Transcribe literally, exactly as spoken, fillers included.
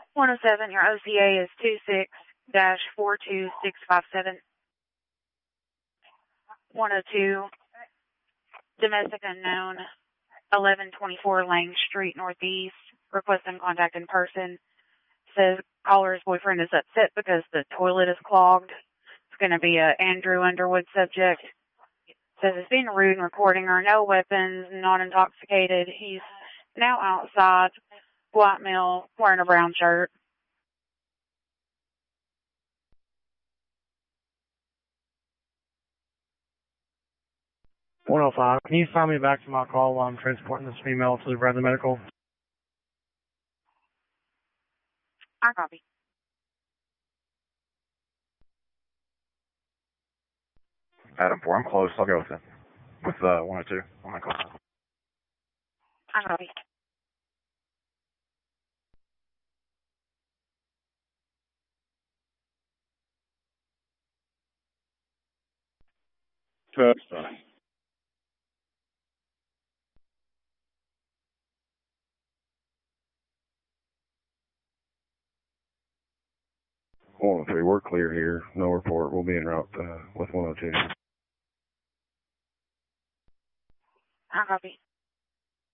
one oh seven, your O C A is two six dash four two six five seven. one oh two, domestic unknown, eleven twenty-four Lang Street Northeast, requesting contact in person. Says caller's boyfriend is upset because the toilet is clogged. It's going to be a Andrew Underwood subject. Says it's being rude and recording her. No weapons, not intoxicated. He's now outside, white male, wearing a brown shirt. one oh five, can you sign me back to my call while I'm transporting this female to the Bradley Medical? I copy. Adam four, I'm close. I'll go with it. With uh, one oh two on my call. I copy. Touchdown. one oh three, we're clear here. No report. We'll be en route uh, with one oh two. I copy.